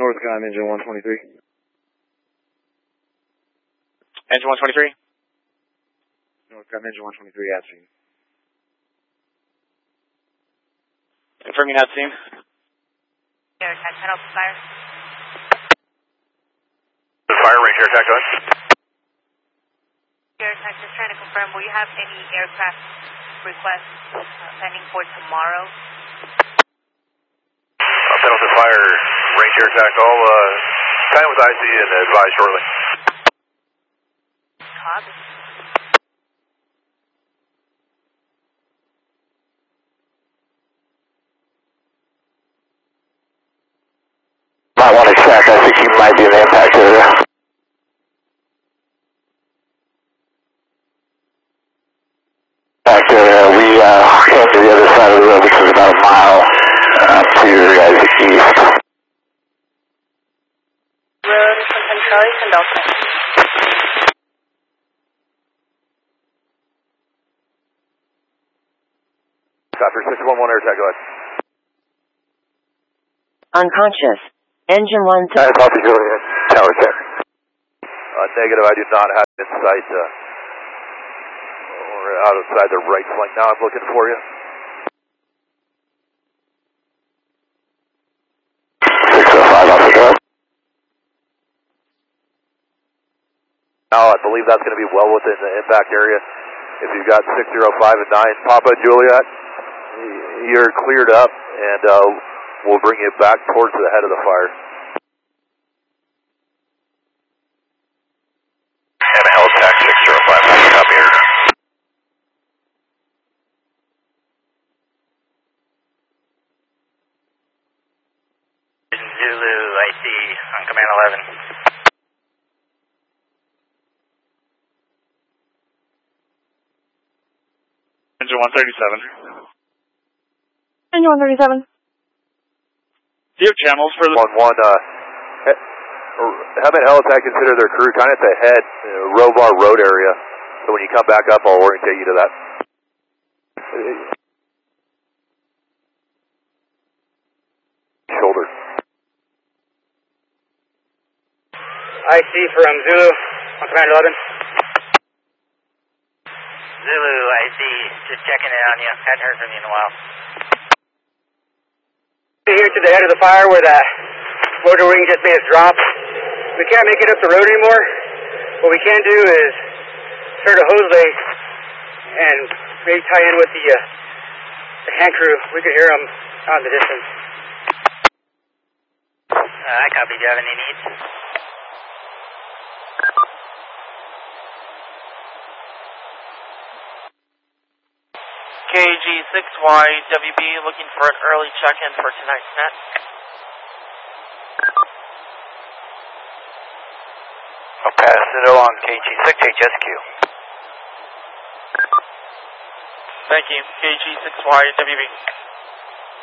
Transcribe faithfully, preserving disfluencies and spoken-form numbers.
Northcom, engine one twenty-three. Engine one twenty-three? Northcom, engine one twenty-three, at scene. Confirming at scene. Air attack, head up, fire. Fire, range air attack, go ahead. Air attack, just trying to confirm, will you have any aircraft requests uh, pending for tomorrow? Uh, Pendleton Fire, range air attack, all uh, time with I C and advise shortly. Copy. Might want to check, I think you might be in the impact area. Impact area, we uh, came to the other side of the road, which is about a mile uh, to your guys' east. Road, Clinton Charlie, Pendleton. Copter six one one air attack, go ahead. Unconscious. Engine one. I copy Juliet. Tower check. Uh, negative, I do not have insight uh, or outside the right flank. Now I'm looking for you. six oh five off the drop. Now I believe that's going to be well within the impact area. If you've got six oh five and nine, Papa Juliet, you're cleared up and uh, we'll bring you back towards the head of the fire. And L TAC six oh five, copy here. Zulu, I see on command eleven. Engine one thirty-seven. Engine one thirty-seven. Do you have channels for the... One, one, uh, have an L TAC consider their crew kind of at the head, uh, Rovar Road area. So when you come back up, I'll orientate you to that. Shoulder. I see from Zulu on command eleven. Zulu, I see. Just checking in on you. Hadn't heard from you in a while. Here to the head of the fire where the motor wing just made a drop. We can't make it up the road anymore. What we can do is start a hose lay and maybe tie in with the, uh, the hand crew. We could hear them out in the distance. Uh, I copy. Do you have any needs? K G six Y W B looking for an early check-in for tonight's net. I'll pass it along, K G six H S Q. Thank you. K G six Y W B.